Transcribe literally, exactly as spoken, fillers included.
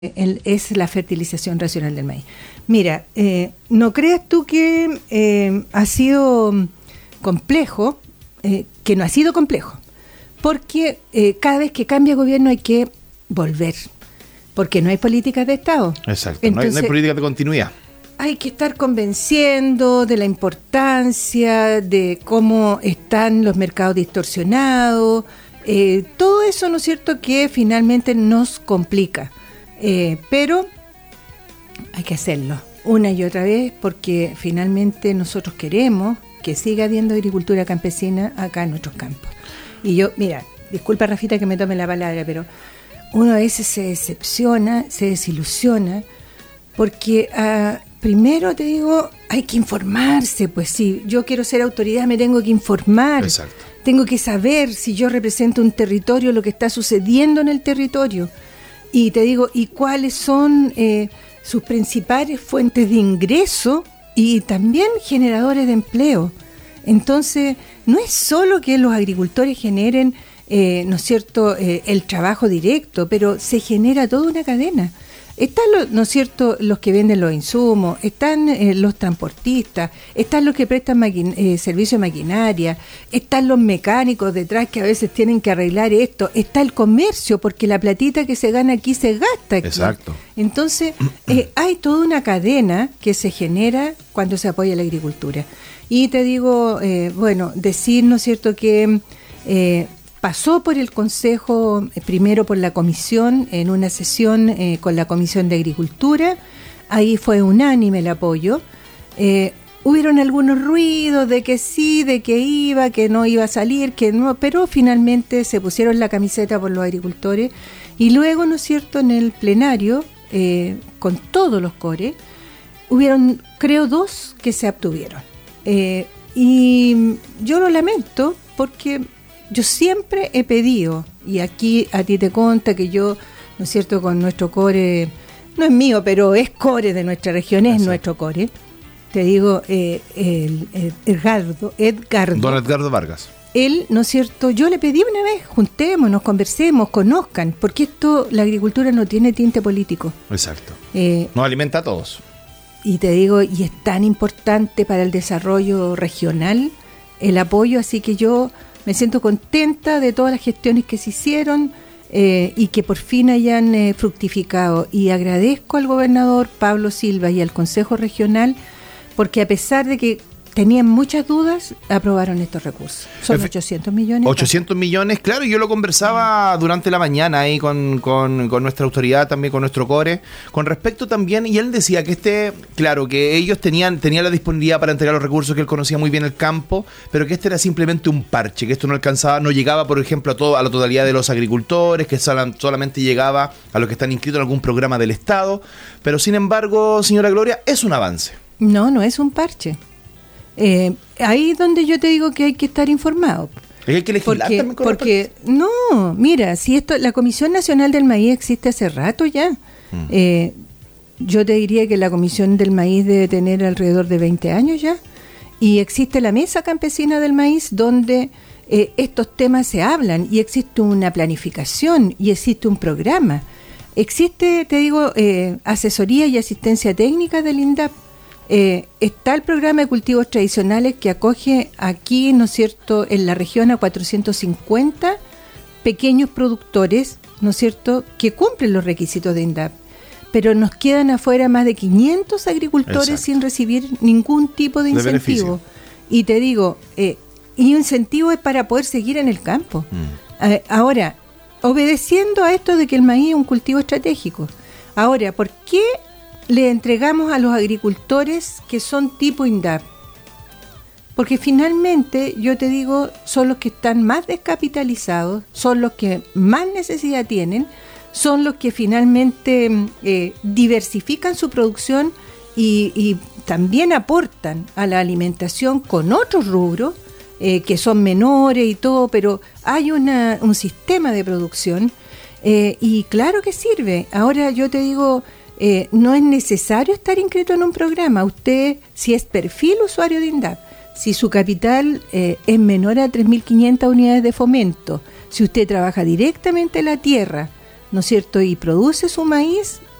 El, es la fertilización racional del maíz. Mira, eh, no creas tú que eh, ha sido complejo, eh, que no ha sido complejo, porque eh, cada vez que cambia gobierno hay que volver, porque no hay políticas de Estado. Exacto, Entonces, no, hay, no hay políticas de continuidad. Hay que estar convenciendo de la importancia, de cómo están los mercados distorsionados, eh, todo eso, ¿no es cierto?, que finalmente nos complica. Eh, pero hay que hacerlo una y otra vez porque finalmente nosotros queremos que siga habiendo agricultura campesina acá en nuestros campos. Y yo, mira, disculpa Rafita que me tome la palabra, pero uno a veces se decepciona, se desilusiona, porque uh, primero te digo, hay que informarse, pues si yo quiero ser autoridad me tengo que informar. Exacto. Tengo que saber si yo represento un territorio, lo que está sucediendo en el territorio. Y te digo, ¿y cuáles son eh, sus principales fuentes de ingreso y también generadores de empleo? Entonces, no es solo que los agricultores generen, eh, ¿no es cierto?, eh, el trabajo directo, pero se genera toda una cadena. Están, los, ¿no es cierto?, los que venden los insumos, están eh, los transportistas, están los que prestan maquin- eh, servicio de maquinaria, están los mecánicos detrás que a veces tienen que arreglar esto, está el comercio, porque la platita que se gana aquí se gasta aquí. Exacto. Entonces, eh, hay toda una cadena que se genera cuando se apoya la agricultura. Y te digo, eh, bueno, decir, ¿no es cierto?, que... Eh, pasó por el Consejo, primero por la Comisión, en una sesión eh, con la Comisión de Agricultura, ahí fue unánime el apoyo. Eh, hubieron algunos ruidos de que sí, de que iba, que no iba a salir, que no, pero finalmente se pusieron la camiseta por los agricultores y luego, ¿no es cierto?, en el plenario, eh, con todos los cores, hubieron, creo, dos que se abstuvieron. Eh, y yo lo lamento porque... Yo siempre he pedido, y aquí a ti te consta que yo, ¿no es cierto?, con nuestro core, no es mío, pero es core de nuestra región, es Exacto. nuestro core. Te digo, eh, el, el Edgardo, Edgardo. Don Edgardo Vargas. Él, ¿no es cierto?, yo le pedí una vez, juntémonos, conversemos, conozcan, porque esto, la agricultura no tiene tinte político. Exacto. Eh, Nos alimenta a todos. Y te digo, y es tan importante para el desarrollo regional el apoyo, así que yo... Me siento contenta de todas las gestiones que se hicieron eh, y que por fin hayan eh, fructificado. Y agradezco al gobernador Pablo Silva y al Consejo Regional porque a pesar de que tenían muchas dudas, aprobaron estos recursos. Son Efe, ochocientos millones. ochocientos millones, claro, yo lo conversaba durante la mañana ahí con, con, con nuestra autoridad, también con nuestro core, con respecto también, y él decía que este, claro, que ellos tenían, tenían la disponibilidad para entregar los recursos, que él conocía muy bien el campo, pero que este era simplemente un parche, que esto no alcanzaba, no llegaba, por ejemplo, a, todo, a la totalidad de los agricultores, que solamente llegaba a los que están inscritos en algún programa del Estado, pero sin embargo, señora Gloria, es un avance. No, no es un parche. Eh, ahí es donde yo te digo que hay que estar informado. Hay que legislar porque, también con porque no, mira, si esto, la Comisión Nacional del Maíz existe hace rato ya. Mm. Eh, yo te diría que la Comisión del Maíz debe tener alrededor de veinte años ya. Y existe la Mesa Campesina del Maíz donde eh, estos temas se hablan y existe una planificación y existe un programa. Existe, te digo, eh, asesoría y asistencia técnica del INDAP. Eh, está el programa de cultivos tradicionales que acoge aquí, ¿no es cierto?, en la región a cuatrocientos cincuenta pequeños productores, ¿no es cierto?, que cumplen los requisitos de INDAP. Pero nos quedan afuera más de quinientos agricultores Exacto. sin recibir ningún tipo de incentivo. De y te digo, eh, y un incentivo es para poder seguir en el campo. Mm. Eh, ahora, obedeciendo a esto de que el maíz es un cultivo estratégico. Ahora, ¿por qué le entregamos a los agricultores que son tipo INDAP? Porque finalmente, yo te digo, son los que están más descapitalizados, son los que más necesidad tienen, son los que finalmente eh, diversifican su producción y, y también aportan a la alimentación con otros rubros eh, que son menores y todo, pero hay una, un sistema de producción eh, y claro que sirve. Ahora yo te digo... Eh, no es necesario estar inscrito en un programa. Usted, si es perfil usuario de INDAP, si su capital eh, es menor a tres mil quinientas unidades de fomento, si usted trabaja directamente en la tierra, ¿no es cierto?, y produce su maíz,